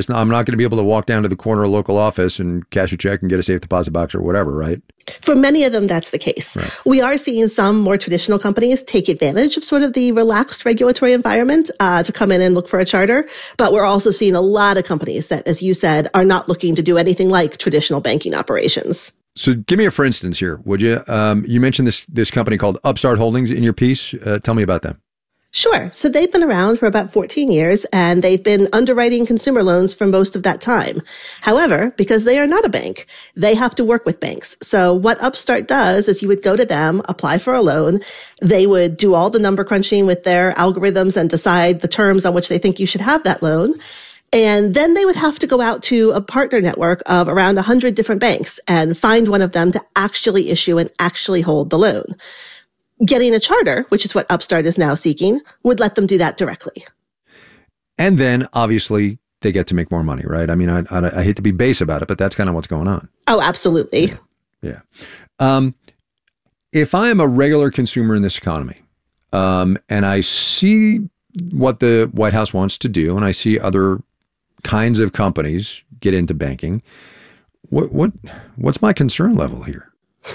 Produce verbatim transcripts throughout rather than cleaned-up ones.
just I'm not going to be able to walk down to the corner local office and cash a check and get a safe deposit box or whatever, right? For many of them, that's the case. Right. We are seeing some more traditional companies take advantage of sort of the relaxed regulatory environment uh, to come in and look for a charter. But we're also seeing a lot of companies that, as you said, are not looking to do anything like traditional banking operations. So give me a for instance here, would you? Um, you mentioned this this company called Upstart Holdings in your piece. Uh, tell me about them. Sure. So they've been around for about fourteen years, and they've been underwriting consumer loans for most of that time. However, because they are not a bank, they have to work with banks. So what Upstart does is you would go to them, apply for a loan. They would do all the number crunching with their algorithms and decide the terms on which they think you should have that loan. And then they would have to go out to a partner network of around one hundred different banks and find one of them to actually issue and actually hold the loan. Getting a charter, which is what Upstart is now seeking, would let them do that directly. And then, obviously, they get to make more money, right? I mean, I, I, I hate to be base about it, but that's kind of what's going on. Oh, absolutely. Yeah. yeah. Um, if I am a regular consumer in this economy, um, and I see what the White House wants to do, and I see other kinds of companies get into banking, what what what's my concern level here?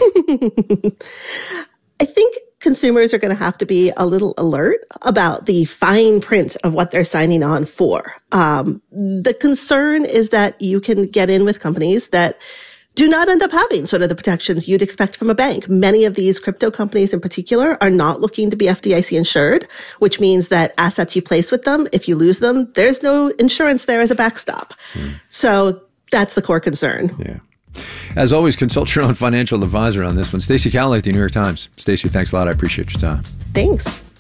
I think consumers are going to have to be a little alert about the fine print of what they're signing on for. Um, the concern is that you can get in with companies that do not end up having sort of the protections you'd expect from a bank. Many of these crypto companies in particular are not looking to be F D I C insured, which means that assets you place with them, if you lose them, there's no insurance there as a backstop. Mm. So that's the core concern. Yeah. As always, consult your own financial advisor on this one. Stacey Cowley at the New York Times. Stacey, thanks a lot. I appreciate your time. Thanks.